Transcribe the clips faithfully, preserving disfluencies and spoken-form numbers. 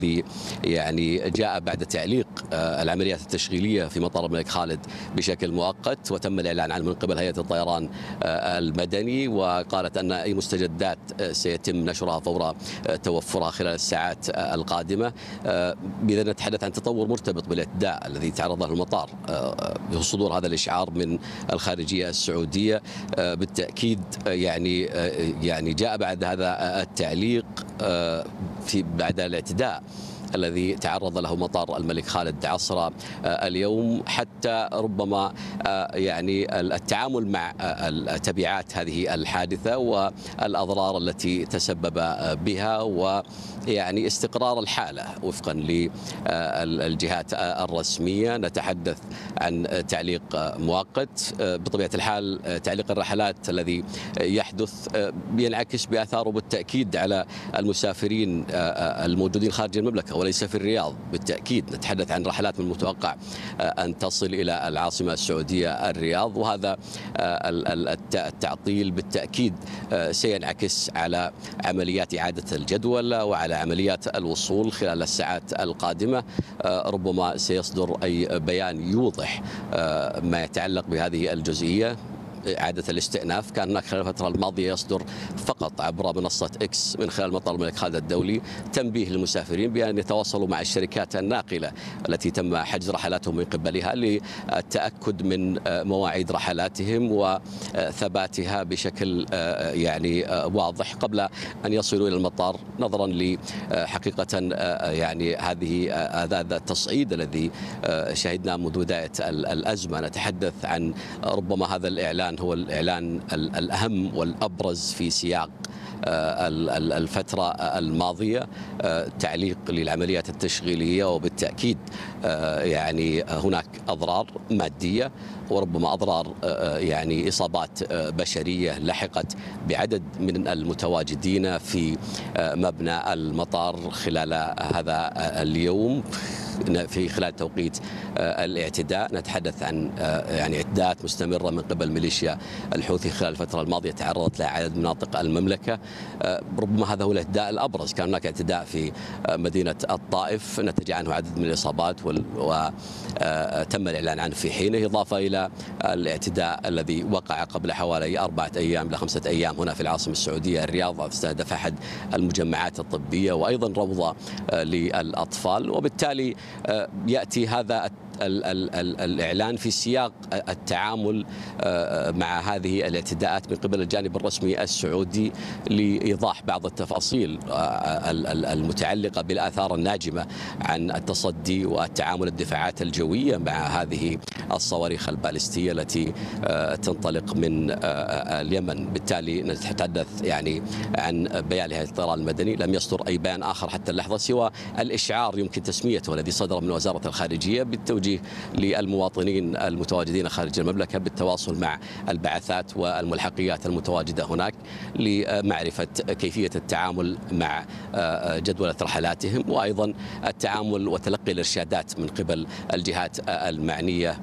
يعني جاء بعد تعليق العمليات التشغيلية في مطار الملك خالد بشكل مؤقت، وتم الإعلان عنه من قبل هيئة الطيران المدني، وقالت أن أي مستجدات سيتم نشرها فور توفرها خلال الساعات القادمة. بإذا نتحدث عن تطور مرتبط بالاعتداء الذي تعرض له المطار بصدور هذا الإشعار من الخارجية السعودية، بالتأكيد يعني يعني جاء بعد هذا التعليق في بعد الاعتداء الذي تعرض له مطار الملك خالد عصر اليوم، حتى ربما يعني التعامل مع تبعات هذه الحادثة والأضرار التي تسبب بها، ويعني استقرار الحالة وفقا للجهات الرسمية. نتحدث عن تعليق مؤقت. بطبيعة الحال تعليق الرحلات الذي يحدث ينعكس بآثاره بالتأكيد على المسافرين الموجودين خارج المملكة وليس في الرياض. بالتأكيد نتحدث عن رحلات من المتوقع أن تصل إلى العاصمة السعودية الرياض، وهذا التعطيل بالتأكيد سينعكس على عمليات إعادة الجدول وعلى عمليات الوصول خلال الساعات القادمة. ربما سيصدر أي بيان يوضح ما يتعلق بهذه الجزئية. إعادة الاستئناف كان هناك خلال الفترة الماضية يصدر فقط عبر منصة إكس من خلال مطار الملك خالد الدولي تنبيه للمسافرين بأن يتواصلوا مع الشركات الناقلة التي تم حجز رحلاتهم من قبلها للتأكد من مواعيد رحلاتهم وثباتها بشكل يعني واضح قبل أن يصلوا إلى المطار، نظرا لحقيقة يعني هذه هذا التصعيد الذي شهدناه منذ بداية الأزمة. نتحدث عن ربما هذا الإعلان هو الإعلان الأهم والأبرز في سياق الفترة الماضية، تعليق للعمليات التشغيلية، وبالتأكيد يعني هناك أضرار مادية وربما أضرار يعني إصابات بشرية لحقت بعدد من المتواجدين في مبنى المطار خلال هذا اليوم في خلال توقيت الاعتداء. نتحدث عن يعني اعتداءات مستمرة من قبل ميليشيا الحوثي خلال الفترة الماضية تعرضت لها عدد مناطق المملكة. ربما هذا هو الاعتداء الأبرز. كان هناك اعتداء في مدينة الطائف نتج عنه عدد من الإصابات وتم الإعلان عنه في حينه، إضافة إلى الاعتداء الذي وقع قبل حوالي أربعة أيام إلى خمسة أيام هنا في العاصمة السعودية الرياض، استهدف أحد المجمعات الطبية وأيضا روضة للأطفال. وبالتالي يأتي هذا الإعلان في سياق التعامل مع هذه الاعتداءات من قبل الجانب الرسمي السعودي لإيضاح بعض التفاصيل المتعلقة بالآثار الناجمة عن التصدي والتعامل الدفاعات الجوية مع هذه الصواريخ البالستية التي تنطلق من اليمن. بالتالي نتحدث يعني عن بيان لهيئة الطيران المدني، لم يصدر أي بيان آخر حتى اللحظة سوى الإشعار يمكن تسميته الذي صدر من وزارة الخارجية بالتوجيه للمواطنين المتواجدين خارج المملكة بالتواصل مع البعثات والملحقيات المتواجدة هناك لمعرفة كيفية التعامل مع جدولة رحلاتهم، وأيضا التعامل وتلقي الإرشادات من قبل الجهات المعنية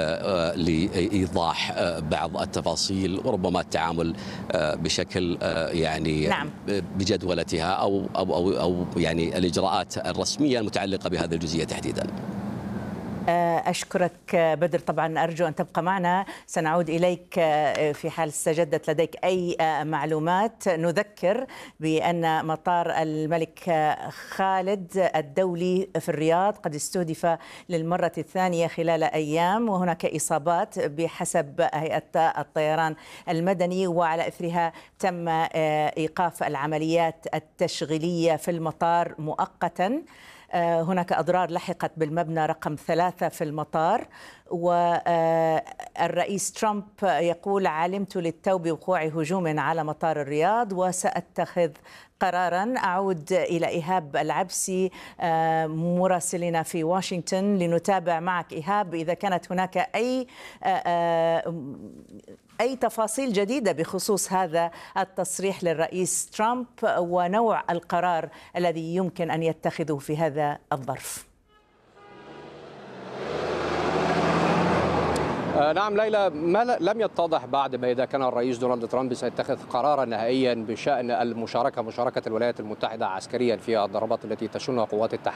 لإيضاح بعض التفاصيل وربما التعامل بشكل يعني نعم. بجدولتها أو أو أو أو يعني الإجراءات الرسمية المتعلقة بهذه الجزئية تحديدا. أشكرك بدر، طبعا أرجو أن تبقى معنا، سنعود إليك في حال استجدت لديك أي معلومات. نذكر بأن مطار الملك خالد الدولي في الرياض قد استهدف للمرة الثانية خلال أيام، وهناك إصابات بحسب هيئة الطيران المدني، وعلى إثرها تم إيقاف العمليات التشغيلية في المطار مؤقتا. هناك أضرار لحقت بالمبنى رقم ثلاثة في المطار، والرئيس ترامب يقول: علمت للتو بوقوع هجوم على مطار الرياض وسأتخذ قرارا. أعود إلى إيهاب العبسي مراسلنا في واشنطن لنتابع معك. إيهاب، إذا كانت هناك أي أي تفاصيل جديدة بخصوص هذا التصريح للرئيس ترامب ونوع القرار الذي يمكن أن يتخذه في هذا الظرف. نعم ليلى، ما لم يتضح بعد ما إذا كان الرئيس دونالد ترامب سيتخذ قرارا نهائيا بشأن المشاركة مشاركة الولايات المتحدة عسكريا في الضربات التي تشنها قوات التحالف